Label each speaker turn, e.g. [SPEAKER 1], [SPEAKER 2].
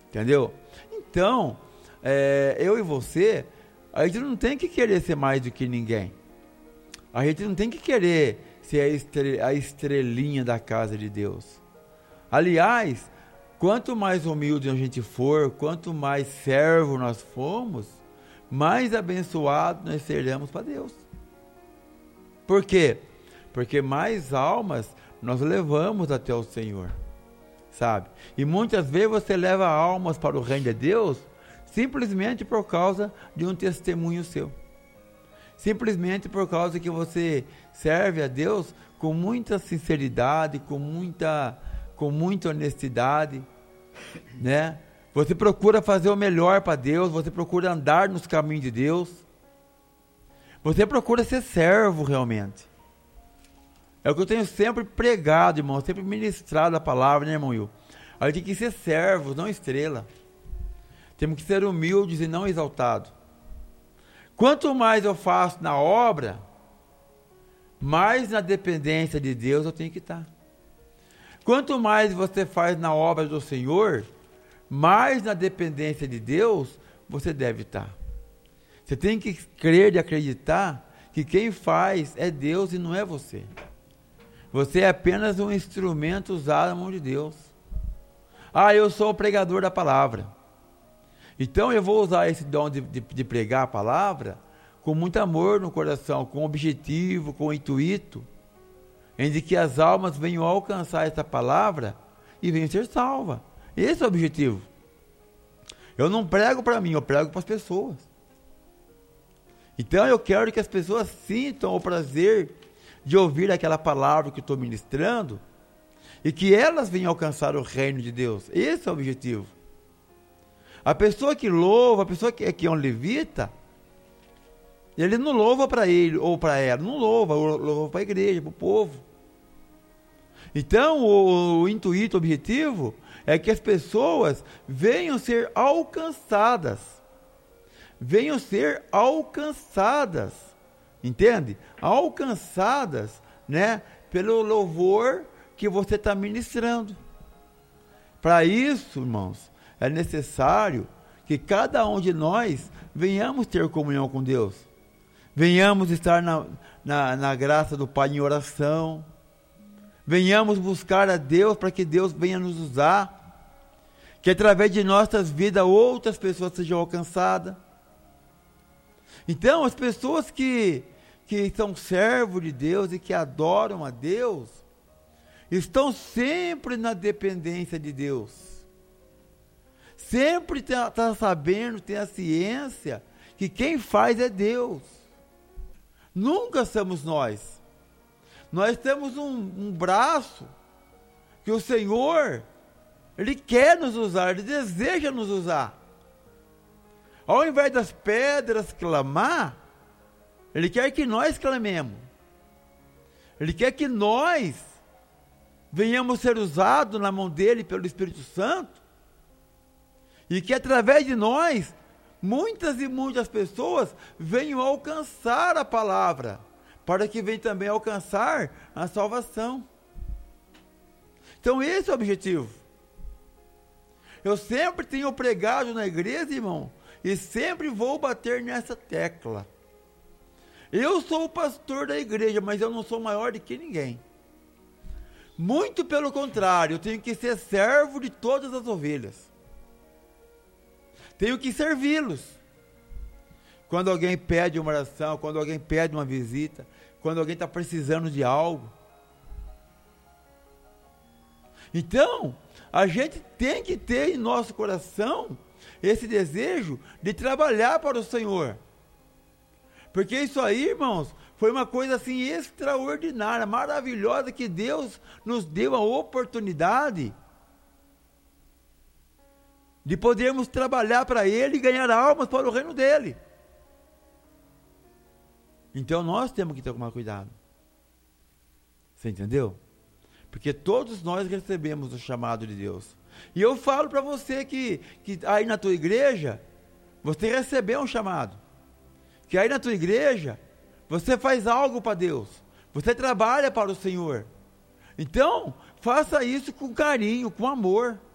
[SPEAKER 1] Entendeu? Então, eu e você, a gente não tem que querer ser mais do que ninguém. A gente não tem que querer ser a estrelinha da casa de Deus. Aliás, quanto mais humilde a gente for, quanto mais servo nós formos, mais abençoados nós seremos para Deus. Por quê? Porque mais almas nós levamos até o Senhor, sabe? E muitas vezes você leva almas para o reino de Deus simplesmente por causa de um testemunho seu. Simplesmente por causa que você serve a Deus com muita sinceridade, com muita honestidade, né? Você procura fazer o melhor para Deus, você procura andar nos caminhos de Deus, você procura ser servo realmente. É o que eu tenho sempre pregado, irmão, sempre ministrado a palavra, né, irmão Will? A gente tem que ser servos, não estrela. Temos que ser humildes e não exaltados. Quanto mais eu faço na obra, mais na dependência de Deus eu tenho que estar. Quanto mais você faz na obra do Senhor, mais na dependência de Deus você deve estar. Você tem que crer e acreditar que quem faz é Deus e não é você. Você é apenas um instrumento usado na mão de Deus. Eu sou o pregador da palavra. Então eu vou usar esse dom de pregar a palavra com muito amor no coração, com objetivo, com intuito, em de que as almas venham alcançar essa palavra e venham ser salvas. Esse é o objetivo. Eu não prego para mim, eu prego para as pessoas. Então eu quero que as pessoas sintam o prazer de ouvir aquela palavra que eu estou ministrando e que elas venham alcançar o reino de Deus. Esse é o objetivo. A pessoa que louva, a pessoa que é um levita, ele não louva para ele ou para ela, não louva para a igreja, para o povo. Então o intuito, o objetivo é que as pessoas venham ser alcançadas. Venham ser alcançadas. Entende? Alcançadas, né, pelo louvor que você está ministrando. Para isso, irmãos, é necessário que cada um de nós venhamos ter comunhão com Deus. Venhamos estar na graça do Pai em oração. Venhamos buscar a Deus para que Deus venha nos usar. Que através de nossas vidas outras pessoas sejam alcançadas. Então, as pessoas que são servos de Deus e que adoram a Deus, estão sempre na dependência de Deus. Sempre tá sabendo, tem a ciência que quem faz é Deus. Nunca somos nós. Nós temos um braço que o Senhor, Ele quer nos usar, Ele deseja nos usar. Ao invés das pedras clamar, Ele quer que nós clamemos. Ele quer que nós venhamos ser usados na mão dEle pelo Espírito Santo. E que através de nós, muitas e muitas pessoas venham alcançar a palavra. Para que venham também alcançar a salvação. Então esse é o objetivo. Eu sempre tenho pregado na igreja, irmão. E sempre vou bater nessa tecla. Eu sou o pastor da igreja, mas eu não sou maior do que ninguém. Muito pelo contrário, eu tenho que ser servo de todas as ovelhas. Tenho que servi-los. Quando alguém pede uma oração, quando alguém pede uma visita, quando alguém está precisando de algo. Então, a gente tem que ter em nosso coração esse desejo de trabalhar para o Senhor. Porque isso aí, irmãos, foi uma coisa assim extraordinária, maravilhosa, que Deus nos deu a oportunidade de podermos trabalhar para Ele e ganhar almas para o reino dEle. Então nós temos que tomar cuidado. Você entendeu? Porque todos nós recebemos o chamado de Deus. E eu falo para você que aí na tua igreja, você recebeu um chamado. Que aí na tua igreja, você faz algo para Deus. Você trabalha para o Senhor. Então, faça isso com carinho, com amor.